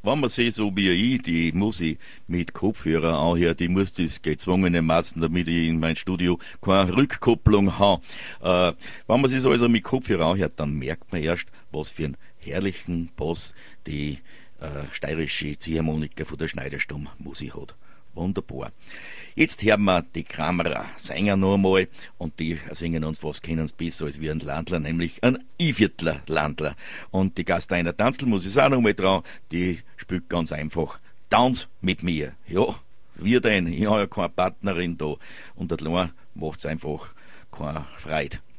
wenn man sich so wie ich, die muss ich mit Kopfhörer anhören, die muss das gezwungenermaßen, damit ich in mein Studio keine Rückkopplung habe. Wenn man sich also mit Kopfhörer anhört, dann merkt man erst, was für einen herrlichen Bass die steirische Ziehharmonika von der Schneiderstamm-Musik hat. Wunderbar. Jetzt hören wir die Kramerer Sänger noch einmal und die singen uns was, kennen es besser als wir ein Landler, nämlich ein I-Viertler Landler. Und die Gasteiner Tanzl muss ich auch noch mal dran, die spielt ganz einfach Tanz mit mir. Ja, wie denn? Ich habe ja keine Partnerin da und allein macht's einfach keine Freude.